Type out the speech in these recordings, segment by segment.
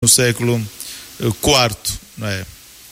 século IV, não é?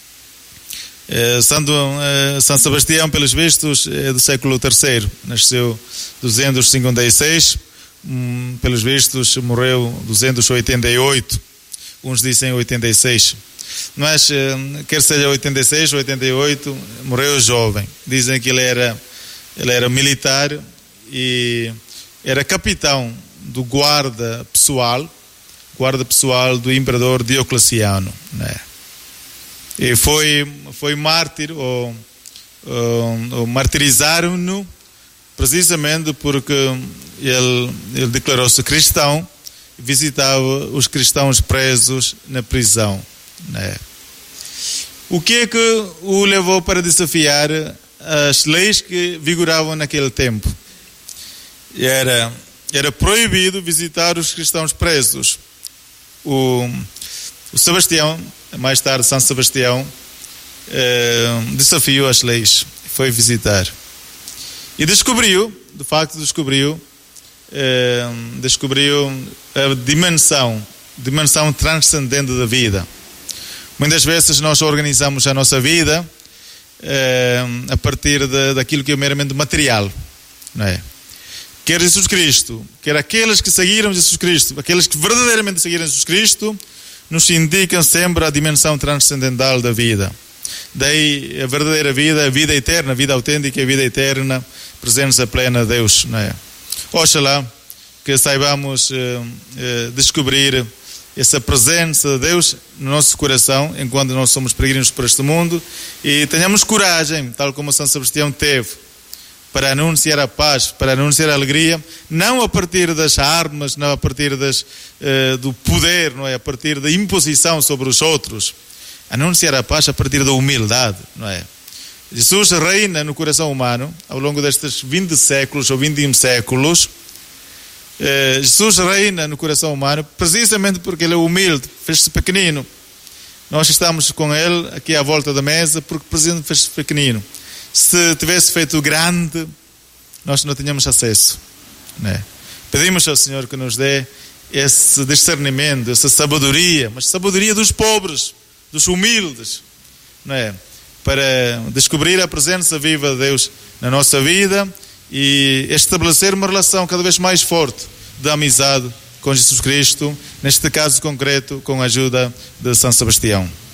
São Sebastião, pelos vistos, é do século III, nasceu 256, pelos vistos morreu 288, uns dizem 86, mas quer seja 86 ou 88, morreu jovem. Dizem que ele era militar e era capitão do guarda pessoal do imperador Diocleciano, né? E foi mártir, ou martirizaram-no precisamente porque ele declarou-se cristão e visitava os cristãos presos na prisão, né? O que é que o levou para desafiar as leis que vigoravam naquele tempo? Era proibido visitar os cristãos presos. O Sebastião, mais tarde São Sebastião, desafiou as leis, foi visitar e descobriu a dimensão transcendente da vida. Muitas vezes nós organizamos a nossa vida a partir daquilo que é meramente material, não é? Quer Jesus Cristo, quer aqueles que seguiram Jesus Cristo, aqueles que verdadeiramente seguiram Jesus Cristo, nos indicam sempre a dimensão transcendental da vida. Daí a verdadeira vida, a vida eterna, a vida autêntica, a vida eterna, presença plena de Deus, não é? Oxalá que saibamos descobrir essa presença de Deus no nosso coração, enquanto nós somos peregrinos por este mundo, e tenhamos coragem, tal como São Sebastião teve, para anunciar a paz, para anunciar a alegria, não a partir das armas, não a partir do poder, não é? A partir da imposição sobre os outros. Anunciar a paz a partir da humildade, não é? Jesus reina no coração humano ao longo destes 20 séculos ou 21 séculos. Jesus reina no coração humano precisamente porque ele é humilde, fez-se pequenino. Nós estamos com ele aqui à volta da mesa porque precisamente fez-se pequenino. Se tivesse feito grande, nós não tínhamos acesso, né? Pedimos ao Senhor que nos dê esse discernimento, essa sabedoria, mas sabedoria dos pobres, dos humildes, não é? Para descobrir a presença viva de Deus na nossa vida e estabelecer uma relação cada vez mais forte de amizade com Jesus Cristo, neste caso concreto com a ajuda de São Sebastião.